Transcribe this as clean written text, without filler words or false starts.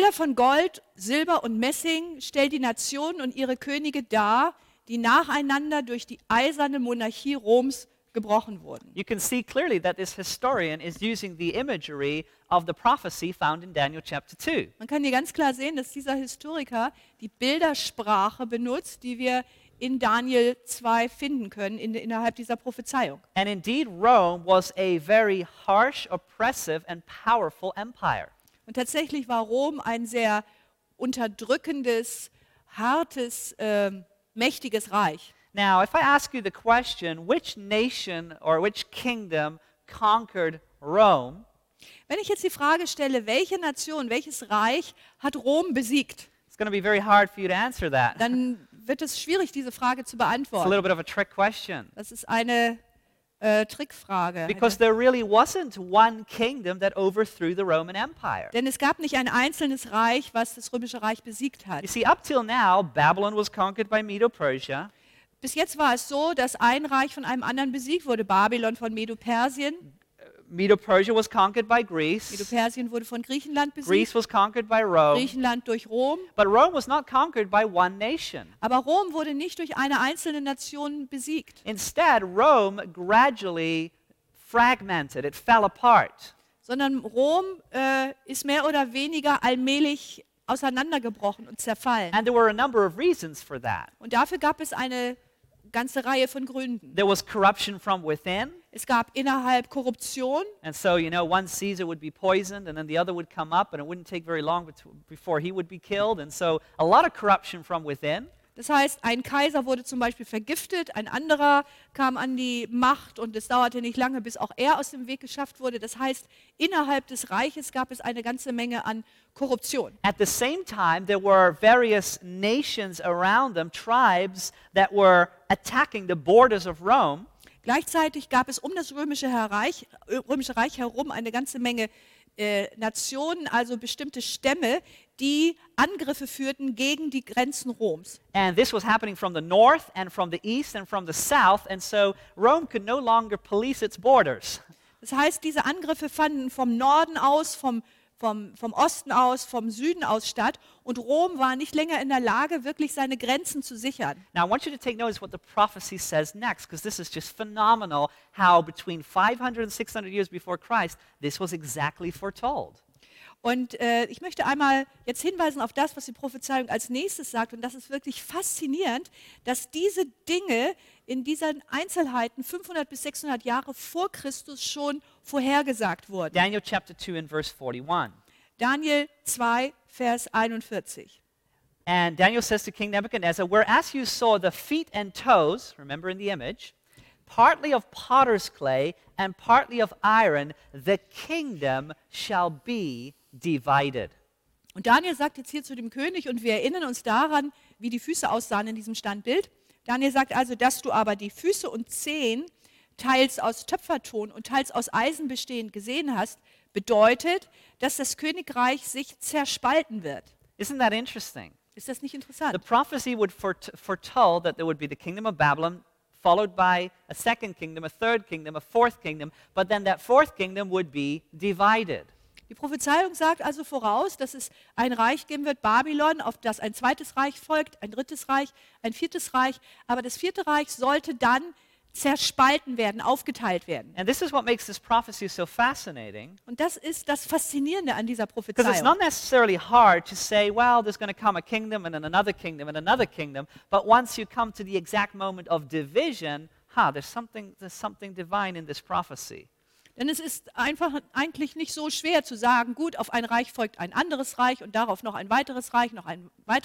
Bilder von Gold, Silber und Messing stellen die Nationen und ihre Könige dar, die nacheinander durch die eiserne Monarchie Roms gebrochen wurden. You can see clearly that this historian is using the imagery of the prophecy found in Daniel chapter 2. Man kann hier ganz klar sehen, dass dieser Historiker die Bildersprache benutzt, die wir in Daniel 2 finden können, innerhalb dieser Prophezeiung. And indeed, Rome was a very harsh, oppressive, and powerful empire. Und tatsächlich war Rom ein sehr unterdrückendes, hartes, mächtiges Reich. Now, if I ask you the question, which nation or which kingdom conquered Rome, Wenn ich jetzt die Frage stelle, welche Nation, welches Reich hat Rom besiegt, it's going to be very hard for you to answer that. dann wird es schwierig, diese Frage zu It's a little beantworten. bit of a trick question. Das ist eine Trickfrage. Because there really wasn't one kingdom that overthrew the Roman Empire. Denn es gab nicht ein einzelnes Reich, was das Römische Reich besiegt hat. You see, up till now, Babylon was conquered by Medo-Persia. Bis jetzt war es so, dass ein Reich von einem anderen besiegt wurde. Babylon von Medo-Persien. Medo-Persia was conquered by Greece. Medo-Persien wurde von Griechenland besiegt. Greece was conquered by Rome. Griechenland durch Rom. But Rome was not conquered by one nation. Aber Rom wurde nicht durch eine einzelne Nation besiegt, Instead, Rome gradually fragmented. It fell apart. sondern Rom ist mehr oder weniger allmählich auseinandergebrochen und zerfallen. And there were a number of reasons for that. Und dafür gab es eine ganze Reihe von Gründen. There was corruption from within. Es gab innerhalb Korruption. And so, one Caesar would be poisoned, and then the other would come up, and it wouldn't take very long before he would be killed. And so, a lot of corruption from within. Das heißt, ein Kaiser wurde zum Beispiel vergiftet, ein anderer kam an die Macht und es dauerte nicht lange, bis auch er aus dem Weg geschafft wurde. Das heißt, innerhalb des Reiches gab es eine ganze Menge an Korruption. At the same time, there were various nations around them, tribes that were attacking the borders of Rome. Gleichzeitig gab es um das Römische Reich herum eine ganze Menge Nationen, also bestimmte Stämme, die Angriffe führten gegen die Grenzen Roms. And this was happening from the north and from the east and from the south, and so Rome could no longer police its borders. Das heißt, diese Angriffe fanden vom Norden aus, vom Osten aus, vom Süden aus statt und Rom war nicht länger in der Lage, wirklich seine Grenzen zu sichern. Now, I want you to take notice what the prophecy says next, because this is just phenomenal how between 500 and 600 years before Christ, this was exactly foretold. Und ich möchte einmal jetzt hinweisen auf das, was die Prophezeiung als nächstes sagt. Und das ist wirklich faszinierend, dass diese Dinge in diesen Einzelheiten 500 bis 600 Jahre vor Christus schon vorhergesagt wurden. Daniel chapter 2 and verse 41. Daniel 2, Vers 41. And Daniel says to King Nebuchadnezzar, whereas you saw the feet and toes, remember in the image, partly of potter's clay and partly of iron, the kingdom shall be divided. Und Daniel sagt jetzt hier zu dem König, und wir erinnern uns daran, wie die Füße aussahen in diesem Standbild. Daniel sagt also, dass du aber die Füße und Zehen teils aus Töpferton und teils aus Eisen bestehend gesehen hast, bedeutet, dass das Königreich sich zerspalten wird. Isn't that interesting? Ist das nicht The interessant? prophecy would foretold that there would be the kingdom of Babylon, followed by a second kingdom, a third kingdom, a fourth kingdom, but then that fourth kingdom would be divided. Die Prophezeiung sagt also voraus, dass es ein Reich geben wird, Babylon, auf das ein zweites Reich folgt, ein drittes Reich, ein viertes Reich. Aber das vierte Reich sollte dann zerspalten werden, aufgeteilt werden. And this is what makes this prophecy so fascinating. Und das ist das Faszinierende an dieser Because it's Prophezeiung. not necessarily hard to say, well, there's going to come a kingdom and then another kingdom and another kingdom. But once you come to the exact moment of division, there's something divine in this prophecy. Denn es ist eigentlich nicht so schwer zu sagen, gut, auf ein Reich folgt ein anderes Reich und darauf noch ein weiteres Reich, noch ein weiteres